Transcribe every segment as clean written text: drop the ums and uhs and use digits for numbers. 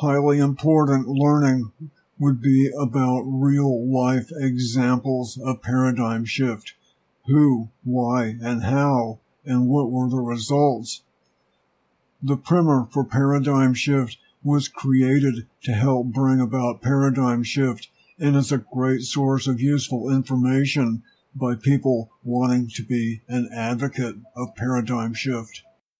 Highly important learning would be about real-life examples of paradigm shift. Who, why, and how, and what were the results? The primer for paradigm shift was created to help bring about paradigm shift and is a great source of useful information by people wanting to be an advocate of paradigm shift.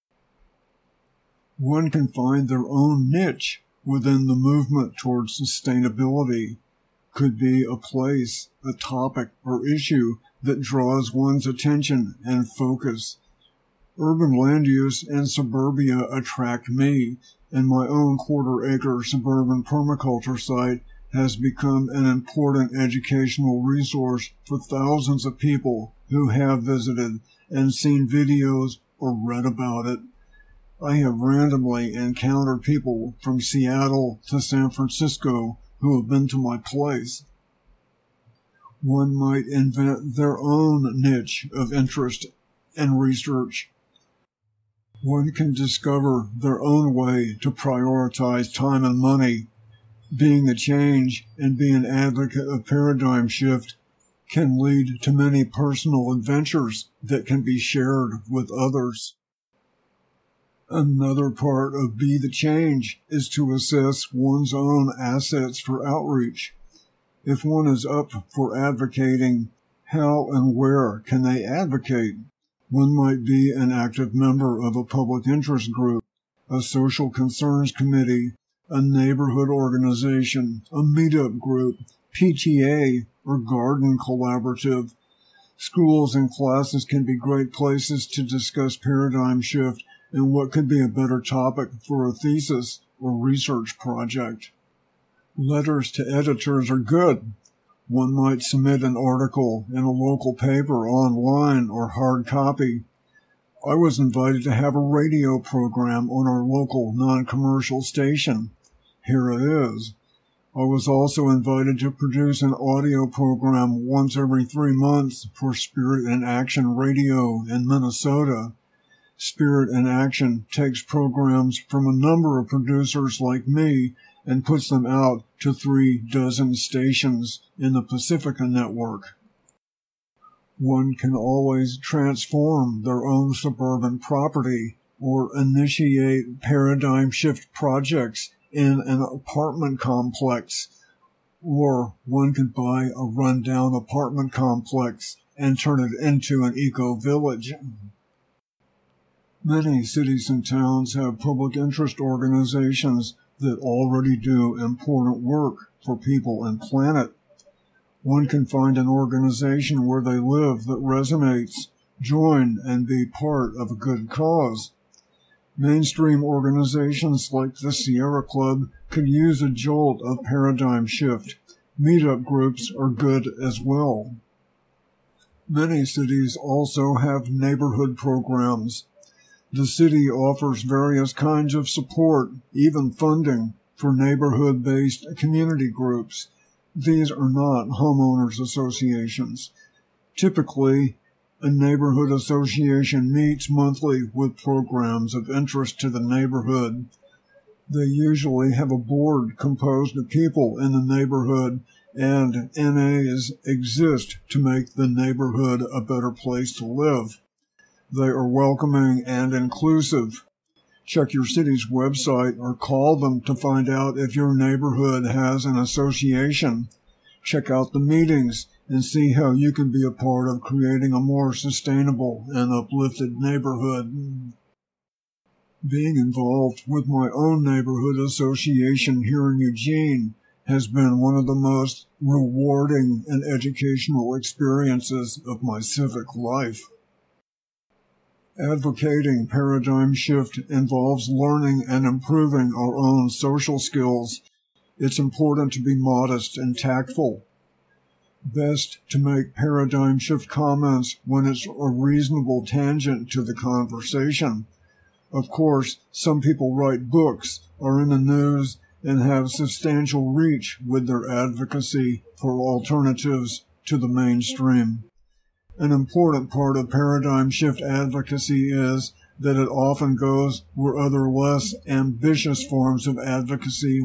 One can find their own niche within the movement towards sustainability. Could be a place, a topic, or issue that draws one's attention and focus. Urban land use and suburbia attract me, and my own quarter-acre suburban permaculture site has become an important educational resource for thousands of people who have visited and seen videos or read about it. I have randomly encountered people from Seattle to San Francisco who have been to my place. One might invent their own niche of interest and research. One can discover their own way to prioritize time and money. Being a change and being an advocate of paradigm shift can lead to many personal adventures that can be shared with others. Another part of Be the Change is to assess one's own assets for outreach. If one is up for advocating, how and where can they advocate? One might be an active member of a public interest group, a social concerns committee, a neighborhood organization, a meetup group, PTA, or garden collaborative. Schools and classes can be great places to discuss paradigm shift and what could be a better topic for a thesis or research project. Letters to editors are good. One might submit an article in a local paper, online, or hard copy. I was invited to have a radio program on our local non-commercial station. Here it is. I was also invited to produce an audio program once every 3 months for Spirit in Action Radio in Minnesota. Spirit in Action takes programs from a number of producers like me and puts them out to 36 stations in the Pacifica network. One can always transform their own suburban property or initiate paradigm shift projects in an apartment complex, or one could buy a rundown apartment complex and turn it into an eco-village. Many cities and towns have public interest organizations that already do important work for people and planet. One can find an organization where they live that resonates, join, and be part of a good cause. Mainstream organizations like the Sierra Club could use a jolt of paradigm shift. Meetup groups are good as well. Many cities also have neighborhood programs. The city offers various kinds of support, even funding, for neighborhood-based community groups. These are not homeowners associations. Typically, a neighborhood association meets monthly with programs of interest to the neighborhood. They usually have a board composed of people in the neighborhood, and NAs exist to make the neighborhood a better place to live. They are welcoming and inclusive. Check your city's website or call them to find out if your neighborhood has an association. Check out the meetings and see how you can be a part of creating a more sustainable and uplifted neighborhood. Being involved with my own neighborhood association here in Eugene has been one of the most rewarding and educational experiences of my civic life. Advocating paradigm shift involves learning and improving our own social skills. It's important to be modest and tactful. Best to make paradigm shift comments when it's a reasonable tangent to the conversation. Of course, some people write books, are in the news, and have substantial reach with their advocacy for alternatives to the mainstream. An important part of paradigm shift advocacy is that it often goes where other less ambitious forms of advocacy